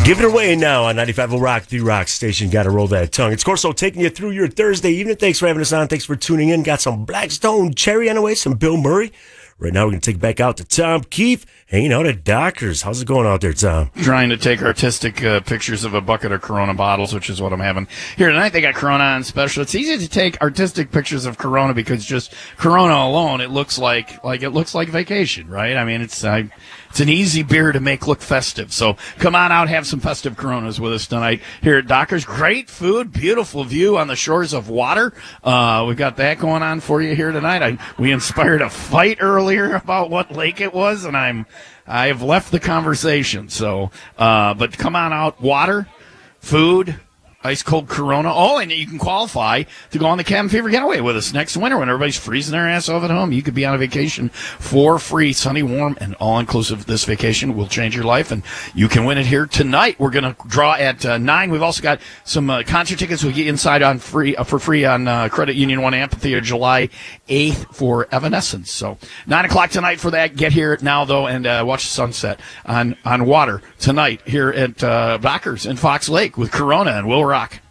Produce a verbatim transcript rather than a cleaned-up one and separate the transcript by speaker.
Speaker 1: Give it away now on ninety-five point oh Rock, the Rock Station. Got to roll that tongue. It's Corso taking you through your Thursday evening. Thanks for having us on. Thanks for tuning in. Got some Blackstone Cherry on the way, some Bill Murray. Right now, we're going to take it back out to Tom Keefe, hanging out at Dockers. How's it going out there, Tom?
Speaker 2: Trying to take artistic uh, pictures of a bucket of Corona bottles, which is what I'm having here tonight. They got Corona on special. It's easy to take artistic pictures of Corona because just Corona alone, it looks like like it looks like vacation, right? I mean, it's I, it's an easy beer to make look festive. So come on out, have some festive Coronas with us tonight here at Dockers. Great food, beautiful view on the shores of water. Uh, we've got that going on for you here tonight. I, we inspired a fight earlier about what lake it was, and I'm I have left the conversation. So, uh, but come on out, water, food, ice cold Corona. Oh, and you can qualify to go on the Cabin Fever Getaway with us next winter when everybody's freezing their ass off at home. You could be on a vacation for free, sunny, warm, and all-inclusive. This vacation will change your life, and you can win it here tonight. We're going to draw at uh, nine. We've also got some uh, concert tickets we'll get inside on free uh, for free on uh, Credit Union One Amphitheater July eighth for Evanescence. So nine o'clock tonight for that. Get here now, though, and uh, watch the sunset on, on water tonight here at uh, Dockers in Fox Lake with Corona and Will Rock.